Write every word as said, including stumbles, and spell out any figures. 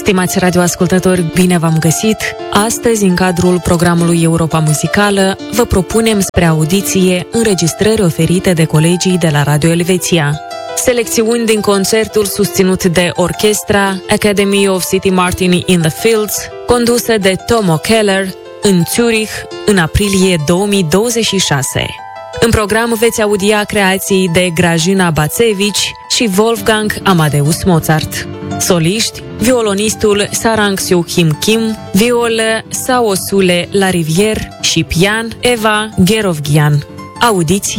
Stimați radioascultători, bine v-am găsit! Astăzi, în cadrul programului Europa Muzicală, vă propunem spre audiție înregistrări oferite de colegii de la Radio Elveția. Selecțiuni din concertul susținut de orchestra Academy of City Martini in the Fields, condusă de Tomo Keller, în Zurich, în aprilie două mii douăzeci și șase. În program veți audia creații de Grażyna Bacevici și Wolfgang Amadeus Mozart. Soliști, violonistul Sarang Seo-Kim Kim, violă Saosule Larivière și pian Eva Gerovgian. Audiți